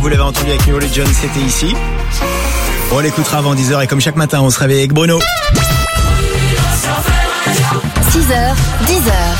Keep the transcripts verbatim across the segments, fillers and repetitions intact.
vous l'avez entendu avec New Religion, c'était ici. On l'écoutera avant dix heures et comme chaque matin, on se réveille avec Bruno. six heures, dix heures.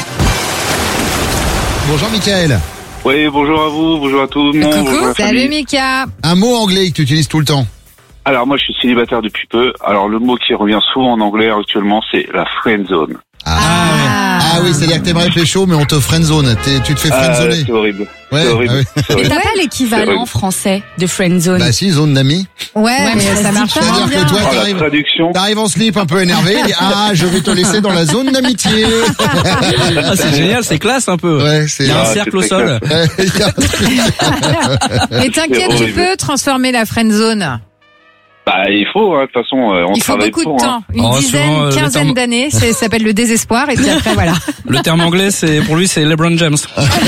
Bonjour Mickaël. Oui, bonjour à vous, bonjour à tout le monde. Coucou, bonjour à la salut famille. Mika. Un mot anglais que tu utilises tout le temps. Alors moi je suis célibataire depuis peu. Alors le mot qui revient souvent en anglais actuellement c'est la friend zone. Ah, ah, ah oui, c'est-à-dire que t'aimerais pécho mais on te friendzone. T'es, tu te fais Ah, friendzoner. c'est horrible. Ouais, c'est horrible. ah oui. C'est Et horrible. t'as pas l'équivalent horrible. français de friendzone? Bah si, zone d'amis. Ouais, Ouais, mais mais ça ça marche marche pas C'est-à-dire bien. que toi, Oh, la t'arrives, traduction. t'arrives en slip un peu énervé. Et dis, ah, je vais te laisser dans la zone d'amitié. Ah, c'est génial, c'est classe un peu. Ouais, c'est... Il y a un Ah, cercle c'est au très sol. classe. Ouais, il y a- Mais t'inquiète, C'est tu horrible. peux transformer la friendzone. Bah il faut, hein, de toute façon, euh, on Il faut travaille beaucoup pour. de hein. temps, une Oh, dizaine, souvent, euh, le quinzaine terme- d'années, c'est, ça s'appelle le désespoir, et puis après voilà. Le terme anglais, c'est pour lui, c'est LeBron James.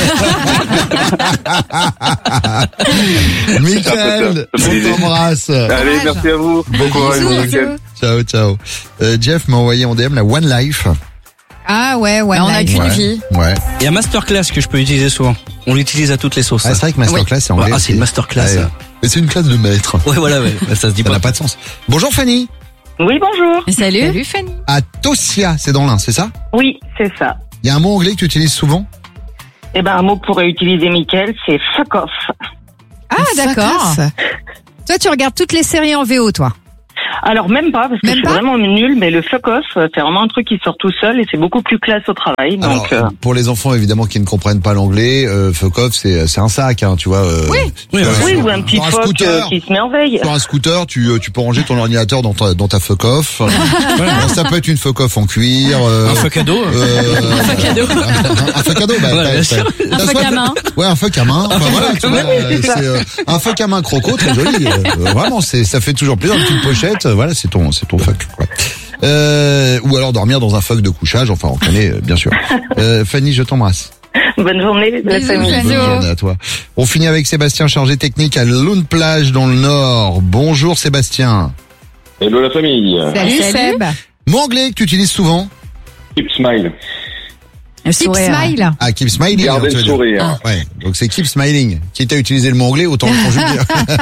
Mickaël, Ça fait on t'embrasse. Allez, merci à vous. Bon courage, bon Bisous, week-end. bisous. Ciao, ciao. Euh, Jeff m'a envoyé en D M la One Life. Ah ouais, ouais. Bah, on a nice. qu'une Ouais. vie. Ouais. Il y a Masterclass que je peux utiliser souvent. On l'utilise à toutes les sauces. Ah, c'est vrai que Masterclass, c'est Ouais. anglais. Ah, c'est une aussi. Masterclass. Ouais. Mais c'est une classe de maître. Ouais, voilà, ouais. Ça se dit Ça pas. n'a pas de sens. Bonjour Fanny. Oui, bonjour. Salut. Salut Fanny. À Tosia, c'est dans l'Ain, c'est ça? Oui, c'est ça. Il y a un mot anglais que tu utilises souvent? Eh ben, un mot que pourrait utiliser Mickaël, c'est fuck off. Ah d'accord. Toi tu regardes toutes les séries en V O toi. Alors, même pas, parce que Même je suis pas vraiment nulle, mais le fuck off, c'est vraiment un truc qui sort tout seul et c'est beaucoup plus classe au travail. Alors, Donc, euh, pour les enfants évidemment qui ne comprennent pas l'anglais, euh, fuck off, c'est c'est un sac, hein, tu vois. Euh, Oui. Oui, sur- ouais. oui, sur- ou un petit sur un fuck scooter. euh, qui se met en veille. Sur un scooter, tu euh, tu peux ranger ton ordinateur dans ta dans ta fuck off. Alors, ça peut être une fuck off en cuir. Euh, Un fuck ado. euh, Un fuck ado. un, un fuck ado, bah, Ouais, t'as- bien sûr. t'as- Un t'as fuck soit- à main. Ouais, un fuck à main. Enfin, voilà, tu vois, euh, c'est euh, un fuck à main croco, très joli. Euh, vraiment, c'est ça fait toujours plaisir. Une petite pochette, euh, voilà, c'est ton c'est ton fuck. Quoi. Euh, ou alors dormir dans un fuck de couchage. Enfin, on connaît, euh, bien sûr. Euh, Fanny, je t'embrasse. Bonne journée, la Bisous, famille. Fanny. Bonne journée à toi. On finit avec Sébastien, chargé technique à Lune Plage dans le Nord. Bonjour Sébastien. Hello la famille. Salut, Salut. Seb. Mot anglais que tu utilises souvent? Keep smile. Le Keep sourire. smile. Ah, keep smiling. hein, Gardez tu le veux dire. sourire. Ouais, donc c'est keep smiling. Quitte à utiliser le mot anglais, autant le conjuguer.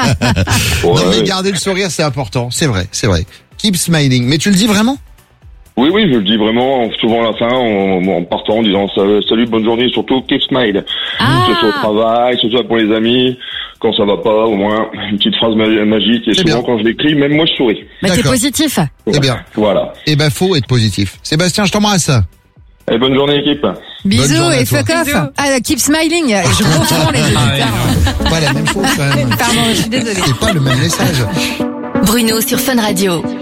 Non mais Ouais. garder le sourire, c'est important. C'est vrai, c'est vrai. Keep smiling. Mais tu le dis vraiment? Oui, oui, je le dis vraiment souvent à la fin en, en partant en disant salut, bonne journée, surtout keep smile. Ah. Que ce soit au travail, que ce soit pour les amis, quand ça va pas, au moins une petite phrase ma- magique. Et C'est souvent bien. quand je l'écris, même moi je souris. Bah, t'es D'accord. positif. C'est bien. Voilà. Eh ben, faut être positif. Sébastien, je t'embrasse. Et bonne journée équipe. Bonne Bisous journée à et toi. fuck off. Bisous. Ah, keep smiling. Je confonds les deux. Pas la même chose, quand même. Pardon, je suis désolée. C'est pas le même message. Bruno sur Fun Radio.